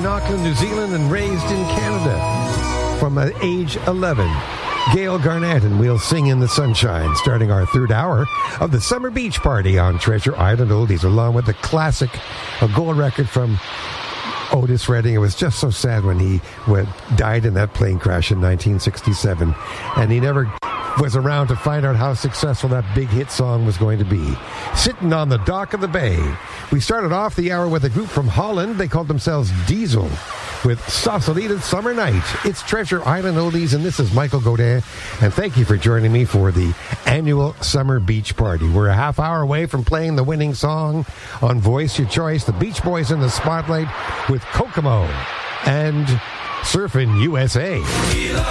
in Auckland, New Zealand, and raised in Canada from age 11. Gail Garnett, and we'll sing in the sunshine, starting our third hour of the Summer Beach Party on Treasure Island Oldies, along with the classic, a gold record from Otis Redding. It was just so sad when he died in that plane crash in 1967, and he never was around to find out how successful that big hit song was going to be. Sitting on the Dock of the Bay. We started off the hour with a group from Holland. They called themselves Diesel with Sausalito's Summer Night. It's Treasure Island Oldies, and this is Michael Godin, and thank you for joining me for the annual Summer Beach Party. We're a half hour away from playing the winning song on Voice Your Choice, the Beach Boys in the Spotlight with Kokomo and Surfin' USA.